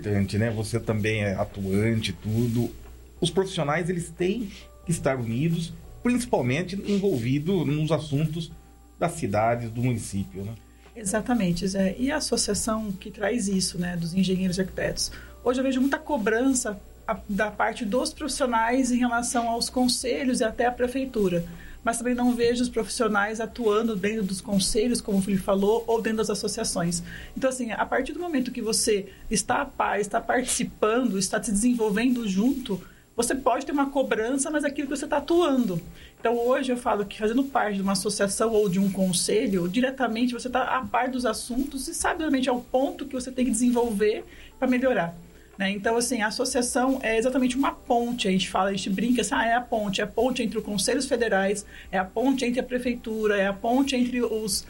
importante, né? Você também é atuante, tudo. Os profissionais, eles têm que estar unidos, principalmente envolvidos nos assuntos das cidades, do município, né? Exatamente, Zé. E a associação que traz isso, né, dos engenheiros e arquitetos? Hoje eu vejo muita cobrança da parte dos profissionais em relação aos conselhos e até a prefeitura. Mas também não vejo os profissionais atuando dentro dos conselhos, como o Felipe falou, ou dentro das associações. Então, assim, a partir do momento que você está a par, está participando, está se desenvolvendo junto, você pode ter uma cobrança, mas é aquilo que você está atuando. Então, hoje eu falo que fazendo parte de uma associação ou de um conselho, diretamente você está a par dos assuntos e sabe realmente ao ponto que você tem que desenvolver para melhorar. Então, assim, a associação é exatamente uma ponte, a gente brinca assim, é a ponte entre os conselhos federais, é a ponte entre a prefeitura, é a ponte entre dos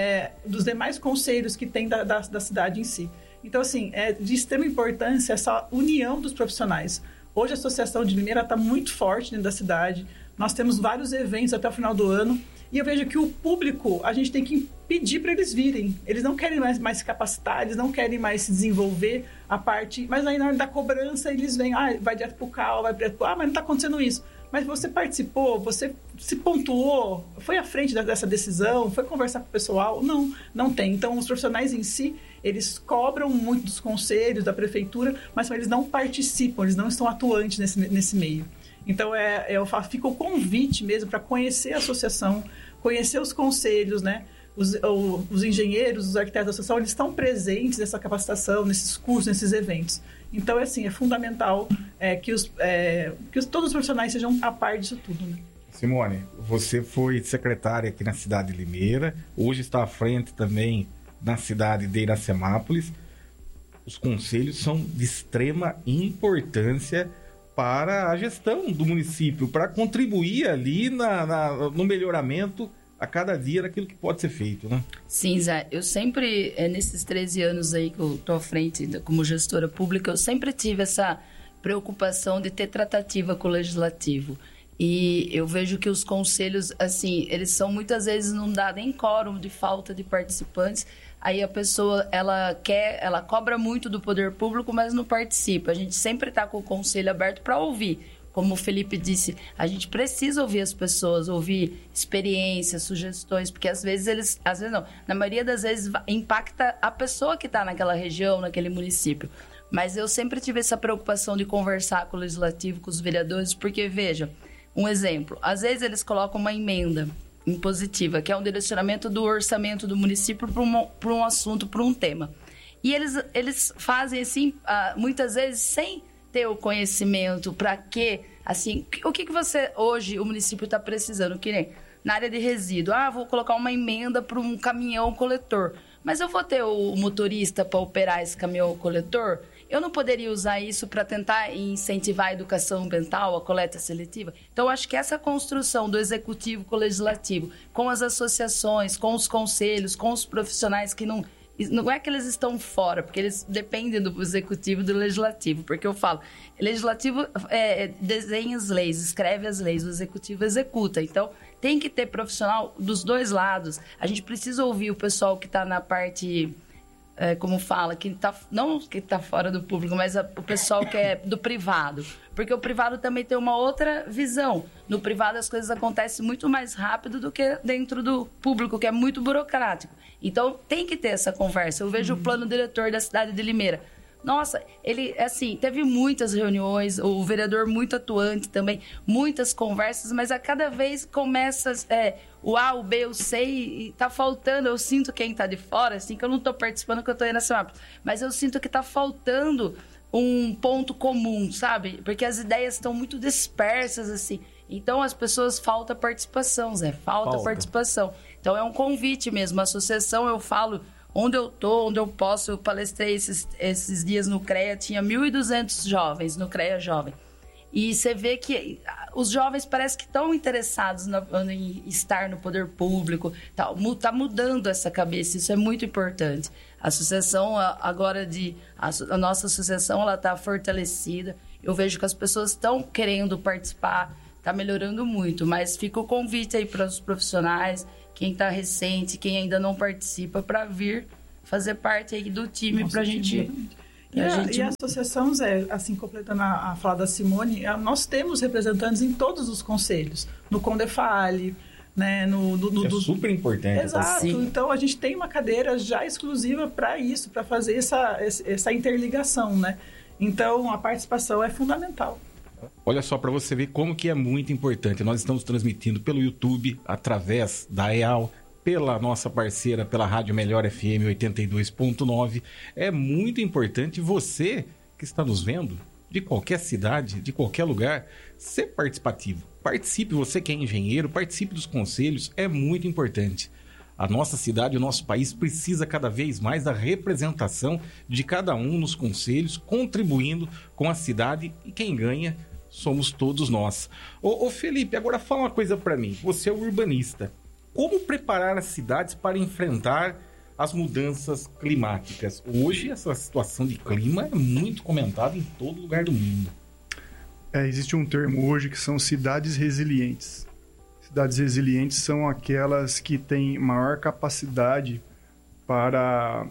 demais conselhos que tem da cidade em si. Então, assim, é de extrema importância essa união dos profissionais. Hoje a Associação de Limeira está muito forte dentro da cidade, nós temos vários eventos até o final do ano, e eu vejo que o público, a gente tem que pedir para eles virem. Eles não querem mais se capacitar, eles não querem mais se desenvolver a parte... Mas aí na hora da cobrança eles vêm, vai direto para o CAL, vai direto para... mas não está acontecendo isso. Mas você participou, você se pontuou, foi à frente dessa decisão, foi conversar com o pessoal? Não tem. Então os profissionais em si, eles cobram muito dos conselhos, da prefeitura, mas eles não participam, eles não estão atuantes nesse meio. Então, fica o convite mesmo para conhecer a associação, conhecer os conselhos, né? Os engenheiros, os arquitetos da associação, eles estão presentes nessa capacitação, nesses cursos, nesses eventos. Então, é fundamental que todos os profissionais sejam a par disso tudo, né? Simone, você foi secretária aqui na cidade de Limeira, hoje está à frente também na cidade de Iracemápolis. Os conselhos são de extrema importância para a gestão do município, para contribuir ali no melhoramento a cada dia daquilo que pode ser feito, né? Sim, Zé. Eu sempre, nesses 13 anos aí que eu estou à frente como gestora pública, eu sempre tive essa preocupação de ter tratativa com o legislativo. E eu vejo que os conselhos, assim, eles são muitas vezes não dá nem quórum de falta de participantes. Aí a pessoa, ela cobra muito do poder público, mas não participa. A gente sempre está com o conselho aberto para ouvir. Como o Felipe disse, a gente precisa ouvir as pessoas, ouvir experiências, sugestões, porque às vezes não, na maioria das vezes impacta a pessoa que está naquela região, naquele município. Mas eu sempre tive essa preocupação de conversar com o legislativo, com os vereadores, porque, veja, um exemplo, às vezes eles colocam uma emenda impositiva, que é um direcionamento do orçamento do município para um assunto, para um tema. E eles fazem assim, muitas vezes, sem ter o conhecimento para quê, assim, o que você, hoje, o município está precisando, que nem na área de resíduo, vou colocar uma emenda para um caminhão coletor, mas eu vou ter o motorista para operar esse caminhão coletor? Eu não poderia usar isso para tentar incentivar a educação ambiental, a coleta seletiva? Então, acho que essa construção do executivo com o legislativo, com as associações, com os conselhos, com os profissionais que não é que eles estão fora, porque eles dependem do executivo e do legislativo. Porque eu falo, o legislativo desenha as leis, escreve as leis, o executivo executa. Então, tem que ter profissional dos dois lados. A gente precisa ouvir o pessoal que está na parte... como fala, não que está fora do público, mas o pessoal que é do privado. Porque o privado também tem uma outra visão. No privado as coisas acontecem muito mais rápido do que dentro do público, que é muito burocrático. Então tem que ter essa conversa. Eu vejo o plano diretor da cidade de Limeira. Nossa, ele, assim, teve muitas reuniões, o vereador muito atuante também, muitas conversas, mas a cada vez começa o A, o B, o C, e tá faltando, eu sinto quem tá de fora, assim, que eu não tô participando, que eu tô aí na semana, mas eu sinto que tá faltando um ponto comum, sabe? Porque as ideias estão muito dispersas, assim. Então, as pessoas, falta participação, Zé, falta participação. Então, é um convite mesmo, a associação, eu falo... Onde eu tô, onde eu posso, eu palestrei esses dias no CREA, tinha 1.200 jovens no CREA Jovem. E você vê que os jovens parecem que estão interessados em estar no poder público. Tá mudando essa cabeça, isso é muito importante. A associação, agora a nossa associação, ela está fortalecida. Eu vejo que as pessoas estão querendo participar, está melhorando muito. Mas fica o convite aí para os profissionais, quem está recente, quem ainda não participa, para vir fazer parte aí do time para a gente E a associação, Zé, assim, completando a fala da Simone, nós temos representantes em todos os conselhos, no Condefale, né, é super importante. Exato. Assim. Então, a gente tem uma cadeira já exclusiva para isso, para fazer essa interligação, né? Então, a participação é fundamental. Olha só, para você ver como que é muito importante. Nós estamos transmitindo pelo YouTube, através da EAL, pela nossa parceira, pela Rádio Melhor FM 82.9. É muito importante você que está nos vendo, de qualquer cidade, de qualquer lugar, ser participativo. Participe, você que é engenheiro, participe dos conselhos, é muito importante. A nossa cidade, o nosso país precisa cada vez mais da representação de cada um nos conselhos, contribuindo com a cidade, e quem ganha somos todos nós. Ô Felipe, agora fala uma coisa para mim, você é urbanista. Como preparar as cidades para enfrentar as mudanças climáticas? Hoje, essa situação de clima é muito comentada em todo lugar do mundo. Existe um termo hoje que são cidades resilientes. Cidades resilientes são aquelas que têm maior capacidade para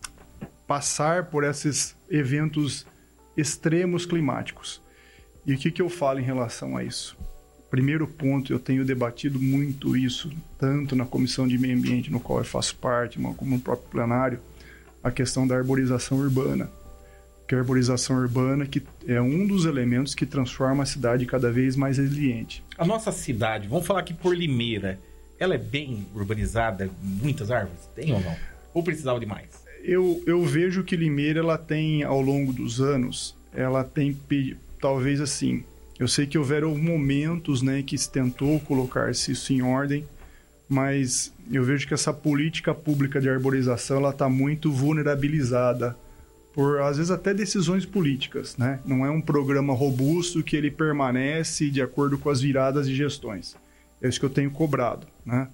passar por esses eventos extremos climáticos. E o que eu falo em relação a isso? Primeiro ponto, eu tenho debatido muito isso, tanto na Comissão de Meio Ambiente, no qual eu faço parte, como no próprio plenário, a questão da arborização urbana. Que a arborização urbana que é um dos elementos que transforma a cidade cada vez mais resiliente. A nossa cidade, vamos falar aqui por Limeira, ela é bem urbanizada, muitas árvores? Tem ou não? Ou precisava de mais? Eu vejo que Limeira, ela tem, ao longo dos anos, ela tem, talvez assim... Eu sei que houveram momentos, né, que se tentou colocar isso em ordem, mas eu vejo que essa política pública de arborização ela está muito vulnerabilizada por, às vezes, até decisões políticas, né? Não é um programa robusto que ele permanece de acordo com as viradas de gestões. É isso que eu tenho cobrado, né?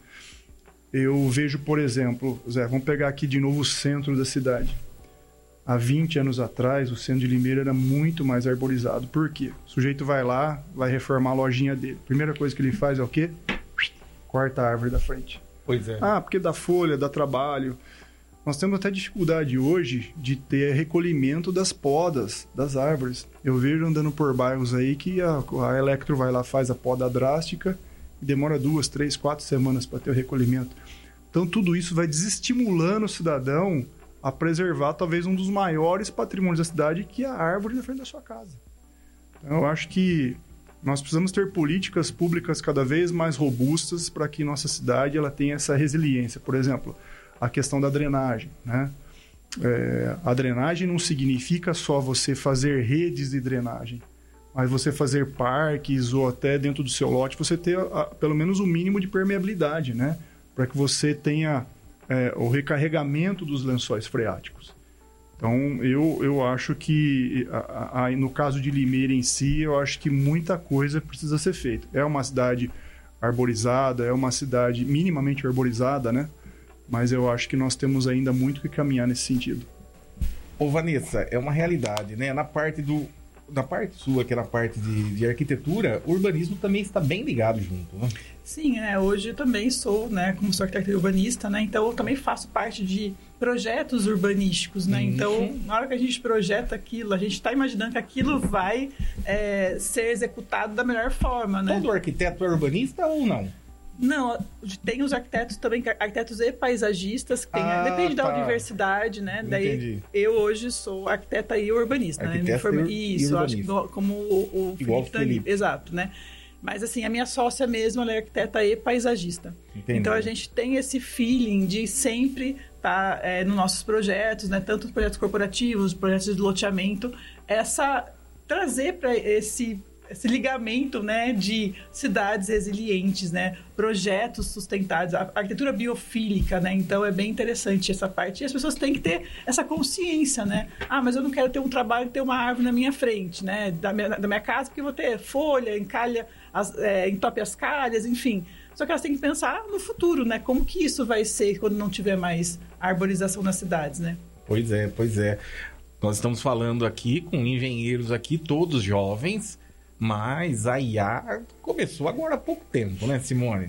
Eu vejo, por exemplo, Zé, vamos pegar aqui de novo o centro da cidade. Há 20 anos atrás, o centro de Limeira era muito mais arborizado. Por quê? O sujeito vai lá, vai reformar a lojinha dele. Primeira coisa que ele faz é o quê? Corta a árvore da frente. Pois é. Porque dá folha, dá trabalho. Nós temos até dificuldade hoje de ter recolhimento das podas das árvores. Eu vejo andando por bairros aí que a Electro vai lá, faz a poda drástica e demora 2, 3, 4 semanas para ter o recolhimento. Então, tudo isso vai desestimulando o cidadão a preservar talvez um dos maiores patrimônios da cidade, que é a árvore na frente da sua casa. Então, eu acho que nós precisamos ter políticas públicas cada vez mais robustas para que nossa cidade ela tenha essa resiliência. Por exemplo, a questão da drenagem, né? A drenagem não significa só você fazer redes de drenagem, mas você fazer parques ou até dentro do seu lote, você ter pelo menos o mínimo de permeabilidade, né? Para que você tenha o recarregamento dos lençóis freáticos. Então, eu acho que, no caso de Limeira em si, eu acho que muita coisa precisa ser feita. É uma cidade arborizada, é uma cidade minimamente arborizada, né? Mas eu acho que nós temos ainda muito que caminhar nesse sentido. Ô, Vanessa, é uma realidade, né? Na parte sua, que é na parte de arquitetura, o urbanismo também está bem ligado junto, né? Sim, hoje eu também sou, né, como sou arquiteta urbanista, né, então eu também faço parte de projetos urbanísticos, né, então na hora que a gente projeta aquilo, a gente está imaginando que aquilo vai ser executado da melhor forma, né? Todo arquiteto é urbanista ou não? Não, tem os arquitetos também, arquitetos e paisagistas, que depende da universidade, né? Entendi. Daí eu hoje sou arquiteta e urbanista, né? Isso, acho que como o Felipe. Exato, né? Mas assim, a minha sócia mesmo, ela é arquiteta e paisagista. Entendi. Então a gente tem esse feeling de sempre estar nos nossos projetos, né? Tanto projetos corporativos, projetos de loteamento, trazer para esse ligamento, né, de cidades resilientes, né, projetos sustentados, a arquitetura biofílica, né, então é bem interessante essa parte, e as pessoas têm que ter essa consciência, né, mas eu não quero ter um trabalho e ter uma árvore na minha frente, né, da minha casa, porque eu vou ter folha, encalha, entope as calhas, enfim, só que elas têm que pensar no futuro, né, como que isso vai ser quando não tiver mais arborização nas cidades, né. Pois é, nós estamos falando aqui com engenheiros aqui, todos jovens, mas a IA começou agora há pouco tempo, né, Simone?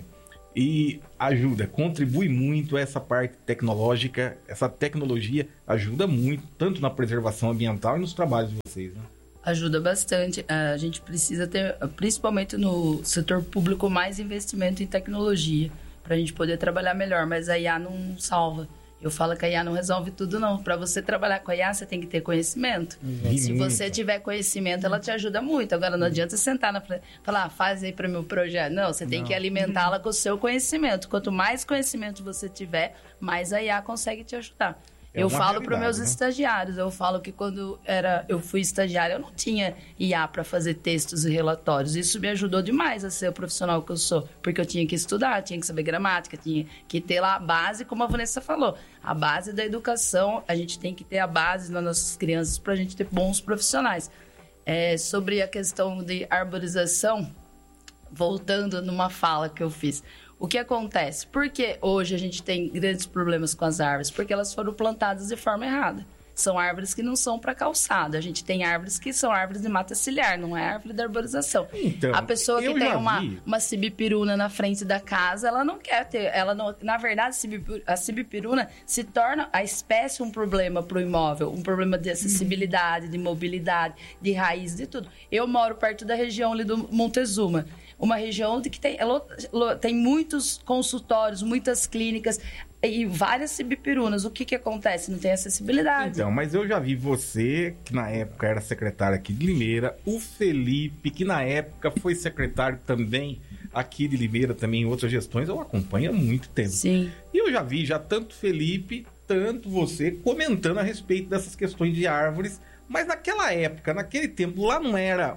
e ajuda, contribui muito essa parte tecnológica, essa tecnologia ajuda muito, tanto na preservação ambiental e nos trabalhos de vocês, né? Ajuda bastante. A gente precisa ter, principalmente no setor público, mais investimento em tecnologia para a gente poder trabalhar melhor, mas a IA não salva. Eu falo que a IA não resolve tudo, não. Para você trabalhar com a IA, você tem que ter conhecimento. Se você tiver conhecimento, ela te ajuda muito. Agora, não adianta sentar na frente e falar, faz aí para o meu projeto. Não, você tem que alimentá-la com o seu conhecimento. Quanto mais conhecimento você tiver, mais a IA consegue te ajudar. Eu falo para os meus estagiários, eu falo que quando eu fui estagiária, eu não tinha IA para fazer textos e relatórios. Isso me ajudou demais a ser o profissional que eu sou, porque eu tinha que estudar, tinha que saber gramática, tinha que ter lá a base, como a Vanessa falou. A base da educação, a gente tem que ter a base nas nossas crianças para a gente ter bons profissionais. Sobre a questão de arborização, voltando numa fala que eu fiz, o que acontece? Por que hoje a gente tem grandes problemas com as árvores? Porque elas foram plantadas de forma errada. São árvores que não são para calçada. A gente tem árvores que são árvores de mata ciliar, não é árvore de arborização. Então, a pessoa que tem uma sibipiruna na frente da casa, ela não quer ter... na verdade, a sibipiruna se torna a espécie um problema para o imóvel. Um problema de acessibilidade, de mobilidade, de raiz, de tudo. Eu moro perto da região ali do Montezuma. Uma região que tem muitos consultórios, muitas clínicas e várias sibipirunas. O que acontece? Não tem acessibilidade. Então, mas eu já vi você, que na época era secretário aqui de Limeira, o Felipe, que na época foi secretário também aqui de Limeira, também em outras gestões, eu acompanho há muito tempo. Sim. E eu já vi tanto Felipe, tanto você, comentando a respeito dessas questões de árvores, mas naquela época, naquele tempo, lá não era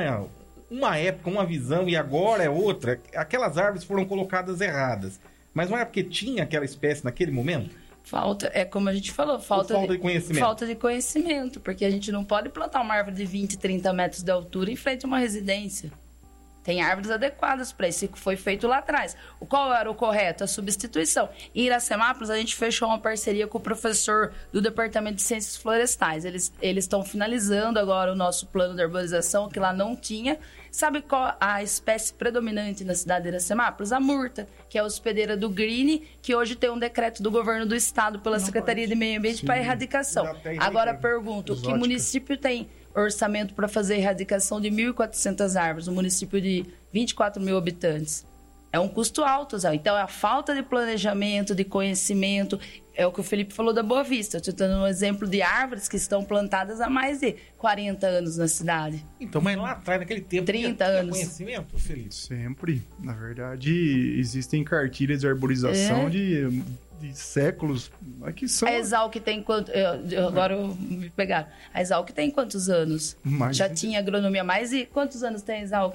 uma época, uma visão, e agora é outra. Aquelas árvores foram colocadas erradas. Mas não é porque tinha aquela espécie naquele momento? É como a gente falou, falta de conhecimento. Falta de conhecimento, porque a gente não pode plantar uma árvore de 20, 30 metros de altura em frente a uma residência. Tem árvores adequadas para isso, que foi feito lá atrás. Qual era o correto? A substituição. Em Iracemápolis, a gente fechou uma parceria com o professor do Departamento de Ciências Florestais. Eles estão finalizando agora o nosso plano de arborização, que lá não tinha. Sabe qual a espécie predominante na cidade de Iracemápolis? A murta, que é a hospedeira do Green, que hoje tem um decreto do governo do estado pela Secretaria de Meio Ambiente para erradicação. Agora pergunto, que município tem orçamento para fazer erradicação de 1.400 árvores, um município de 24 mil habitantes? É um custo alto, Zé. Então, a falta de planejamento, de conhecimento, é o que o Felipe falou da Boa Vista. Eu estou dando um exemplo de árvores que estão plantadas há mais de 40 anos na cidade. Então, mas lá atrás, naquele tempo, 30 anos. Conhecimento, Felipe? Sempre. Na verdade, existem cartilhas de arborização de séculos. Aqui são... A Exalc tem quanto... Agora me pegaram. A Exalc tem quantos anos? Já tinha agronomia mais de... Quantos anos tem a Exalc?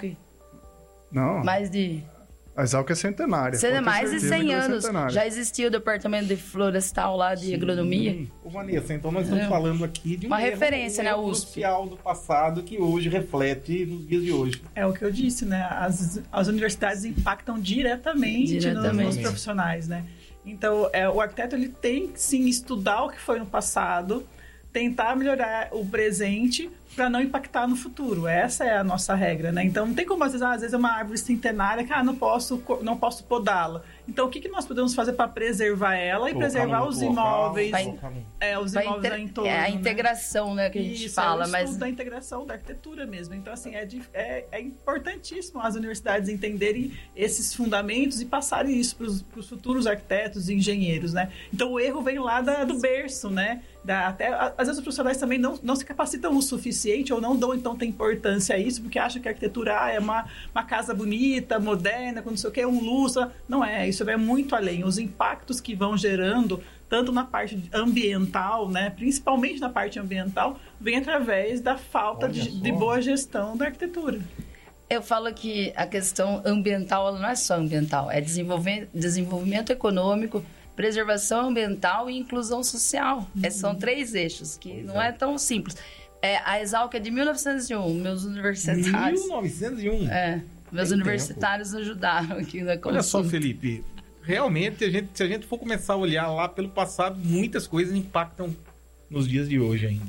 Não. Mais de... A Exalc é centenária. Mais de 100 anos. Já existia o departamento de florestal lá de agronomia. Ô, Vanessa, então nós estamos falando aqui de uma referência, né, USP. Social do passado que hoje reflete nos dias de hoje. É o que eu disse, né? As universidades impactam diretamente. Nos profissionais, né? Então, o arquiteto ele tem que sim estudar o que foi no passado, tentar melhorar o presente para não impactar no futuro. Essa é a nossa regra, né? Então, não tem como, às vezes é uma árvore centenária que não posso podá-la. Então, o que nós podemos fazer para preservar ela e preservar os imóveis, os imóveis em torno, a integração, né, que a gente fala. É o estudo da integração da arquitetura mesmo. Então, assim, é importantíssimo as universidades entenderem esses fundamentos e passarem isso para os futuros arquitetos e engenheiros, né? Então, o erro vem lá do berço, né? Às vezes os profissionais também não se capacitam o suficiente ou não dão então importância a isso, porque acham que a arquitetura é uma casa bonita, moderna, com não sei o que, um luxo. Não é, isso vai muito além. Os impactos que vão gerando, tanto na parte ambiental, né, principalmente na parte ambiental, vem através da falta de boa gestão da arquitetura. Eu falo que a questão ambiental ela não é só ambiental, é desenvolvimento econômico, preservação ambiental e inclusão social. São 3 eixos, que não é tão simples. A Exalc é de 1901, meus universitários... 1901? Meus universitários ajudaram aqui na construção. Olha só, Felipe, realmente, se a gente for começar a olhar lá pelo passado, muitas coisas impactam nos dias de hoje ainda, né?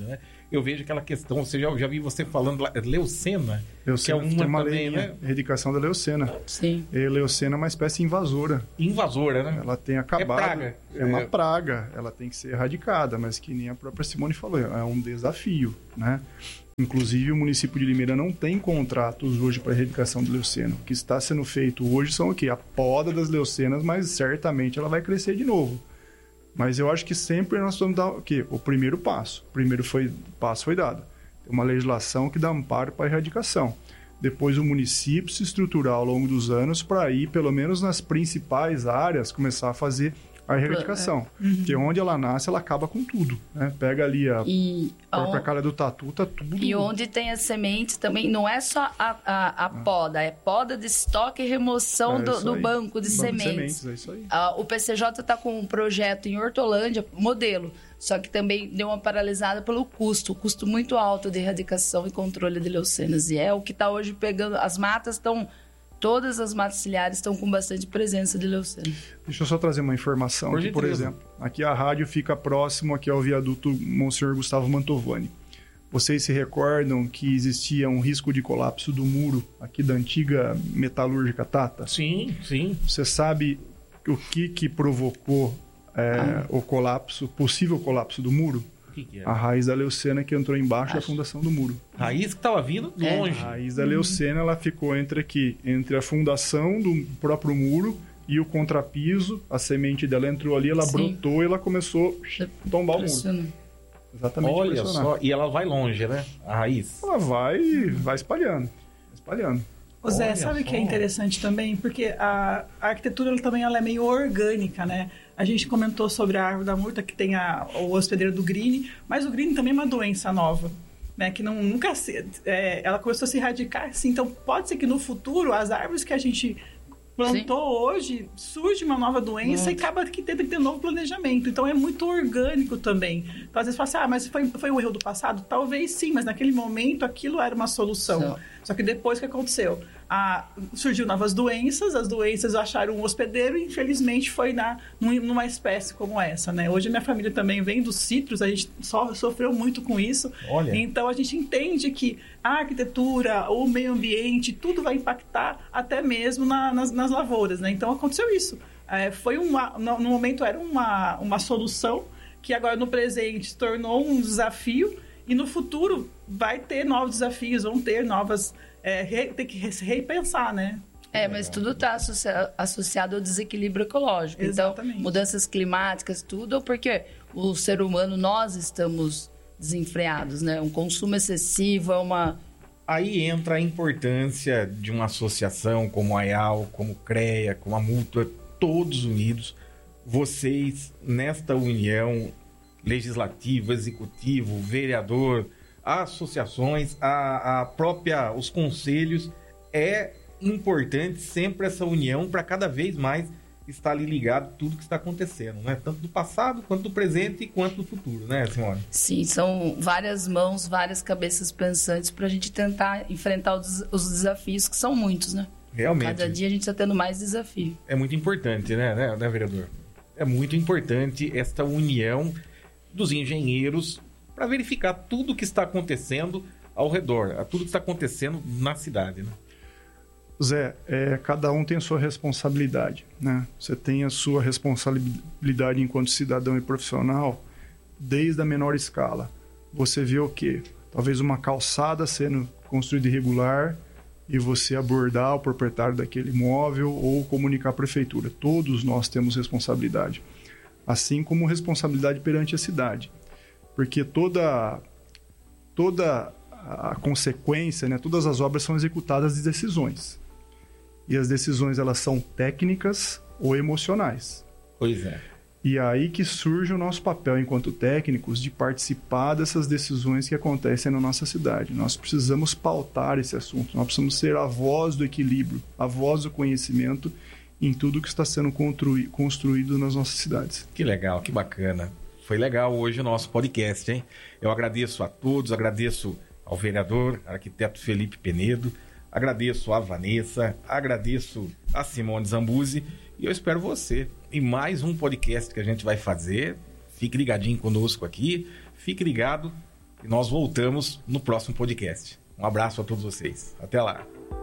eu vejo aquela questão, você já vi você falando lá, Leucena, que é uma também, né? Erradicação da leucena. Sim. E a leucena é uma espécie invasora. Invasora, né? Ela tem acabado... É praga. É uma praga, ela tem que ser erradicada, mas que nem a própria Simone falou, é um desafio, né? Inclusive, o município de Limeira não tem contratos hoje para erradicação de leucena. O que está sendo feito hoje são o quê? A poda das leucenas, mas certamente ela vai crescer de novo. Mas eu acho que sempre nós vamos dar o quê? O primeiro passo. O primeiro passo foi dado. Tem uma legislação que dá amparo para a erradicação. Depois o município se estruturar ao longo dos anos para ir, pelo menos nas principais áreas, começar a fazer a erradicação. Porque onde ela nasce, ela acaba com tudo, né? Pega ali a própria calha do tatu, tá tudo... E onde tem as sementes também, não é só a poda, é poda de estoque e remoção do banco de sementes. É isso aí. O PCJ está com um projeto em Hortolândia, modelo, só que também deu uma paralisada pelo custo muito alto de erradicação e controle de leucenas. E é o que está hoje pegando, as matas estão... Todas as matas ciliares estão com bastante presença de leucena. Deixa eu só trazer uma informação aqui, por exemplo. Aqui a rádio fica próximo aqui ao viaduto Monsenhor Gustavo Mantovani. Vocês se recordam que existia um risco de colapso do muro aqui da antiga metalúrgica Tata? Sim, sim. Você sabe o que provocou o possível colapso do muro? Que é? A raiz da leucena que entrou embaixo da fundação do muro. Raiz que estava vindo longe. A raiz da leucena ela ficou entre a fundação do próprio muro e o contrapiso. A semente dela entrou ali, ela brotou e ela começou a tombar o muro. Exatamente. Olha só, e ela vai longe, né? A raiz. Ela vai espalhando. Ô Zé, sabe o que é interessante também? Porque a arquitetura ela é meio orgânica, né? A gente comentou sobre a árvore da murta, que tem o hospedeiro do Green, mas o Green também é uma doença nova, né? Que ela começou a se erradicar, assim, então pode ser que no futuro as árvores que a gente plantou hoje, surge uma nova doença e acaba que tem que ter um novo planejamento. Então é muito orgânico também. Então às vezes fala assim, mas foi um erro do passado? Talvez sim, mas naquele momento aquilo era uma solução. Só que depois o que aconteceu? Surgiu novas doenças, as doenças acharam um hospedeiro e infelizmente foi numa espécie como essa, né? Hoje a minha família também vem dos citros, a gente sofreu muito com isso. Olha. Então a gente entende que a arquitetura, o meio ambiente, tudo vai impactar até mesmo nas lavouras, né? Então aconteceu isso. No momento era uma solução que agora no presente se tornou um desafio e no futuro vai ter novos desafios, vão ter novas... tem que se repensar, né? Mas tudo está associado ao desequilíbrio ecológico. Exatamente. Então, mudanças climáticas, tudo, porque o ser humano, nós estamos desenfreados, né? Um consumo excessivo é uma... Aí entra a importância de uma associação como a IAL, como o CREA, como a Mútua, todos unidos. Vocês, nesta união legislativo, executivo, vereador, associações, os conselhos, é importante sempre essa união para cada vez mais estar ali ligado tudo que está acontecendo, né? Tanto do passado, quanto do presente, quanto do futuro, né, senhora? Sim, são várias mãos, várias cabeças pensantes para a gente tentar enfrentar os desafios, que são muitos, né? Realmente. Cada dia a gente está tendo mais desafio. É muito importante, né, vereador? É muito importante esta união dos engenheiros para verificar tudo o que está acontecendo ao redor, tudo que está acontecendo na cidade, né? Zé, cada um tem a sua responsabilidade, né? Você tem a sua responsabilidade enquanto cidadão e profissional desde a menor escala. Você vê o quê? Talvez uma calçada sendo construída irregular e você abordar o proprietário daquele imóvel ou comunicar à prefeitura. Todos nós temos responsabilidade, assim como responsabilidade perante a cidade. Porque toda a consequência, né, todas as obras são executadas de decisões. E as decisões, elas são técnicas ou emocionais. Pois é. E é aí que surge o nosso papel enquanto técnicos de participar dessas decisões que acontecem na nossa cidade. Nós precisamos pautar esse assunto, nós precisamos ser a voz do equilíbrio, a voz do conhecimento em tudo que está sendo construído nas nossas cidades. Que legal, que bacana. Foi legal hoje o nosso podcast, hein? Eu agradeço a todos, agradeço ao vereador, arquiteto Felipe Penedo, agradeço a Vanessa, agradeço a Simone Zambuzi e eu espero você em mais um podcast que a gente vai fazer. Fique ligadinho conosco aqui, fique ligado, E nós voltamos no próximo podcast. Um abraço a todos vocês. Até lá.